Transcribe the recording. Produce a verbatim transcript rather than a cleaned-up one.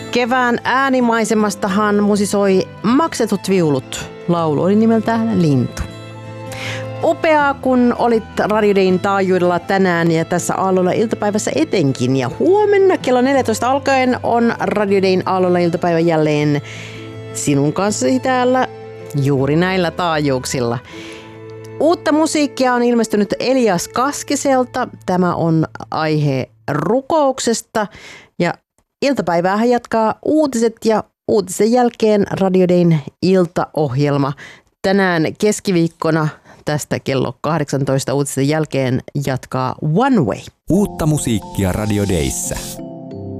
Kevään äänimaisemastahan musisoi Maksetut viulut. Laulu oli nimeltään Lintu. Upeaa, kun olit Radio Dayn taajuudella tänään ja tässä Aallolla iltapäivässä etenkin. Ja huomenna kello neljätoista alkaen on Radio Dayn Aallolla iltapäivä jälleen sinun kanssasi täällä juuri näillä taajuuksilla. Uutta musiikkia on ilmestynyt Elias Kaskiselta. Tämä on aihe rukouksesta ja iltapäiväähän jatkaa uutiset ja uutisen jälkeen Radio Dayn iltaohjelma. Tänään keskiviikkona tästä kello kahdeksantoista uutisten jälkeen jatkaa One Way. Uutta musiikkia Radio Dayssä.